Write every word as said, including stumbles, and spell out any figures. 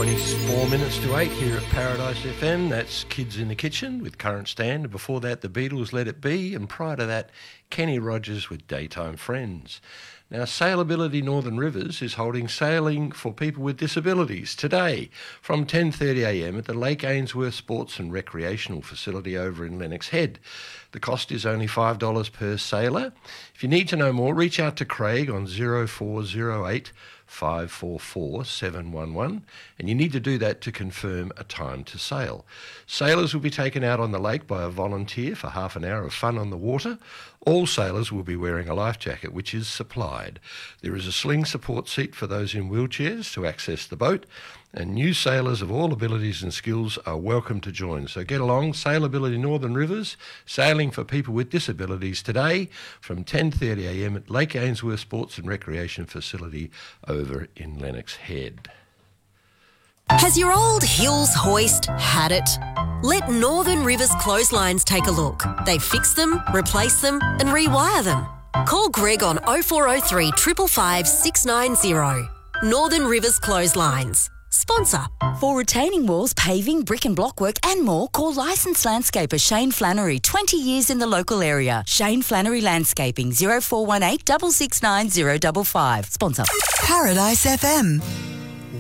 twenty-four minutes to eight here at Paradise F M. That's Kids in the Kitchen with Current Stand. Before that, the Beatles, Let It Be. And prior to that, Kenny Rogers with Daytime Friends. Now, Sailability Northern Rivers is holding sailing for people with disabilities today from ten thirty a m at the Lake Ainsworth Sports and Recreational Facility over in Lennox Head. The cost is only five dollars per sailor. If you need to know more, reach out to Craig on zero four zero eight five four four seven one one, and you need to do that to confirm a time to sail. Sailors will be taken out on the lake by a volunteer for half an hour of fun on the water. All sailors will be wearing a life jacket, which is supplied. There is a sling support seat for those in wheelchairs to access the boat, and new sailors of all abilities and skills are welcome to join. So get along. Sailability Northern Rivers, sailing for people with disabilities today from ten thirty a m at Lake Ainsworth Sports and Recreation Facility over in Lennox Head. Has your old Hills hoist had it? Let Northern Rivers Clotheslines take a look. They fix them, replace them and rewire them. Call Greg on oh four oh three, five five five, six nine zero. Northern Rivers Clotheslines. Sponsor. For retaining walls, paving, brick and block work and more, call licensed landscaper Shane Flannery, twenty years in the local area. Shane Flannery Landscaping, zero four one eight, six six nine zero five five. Sponsor. Paradise F M.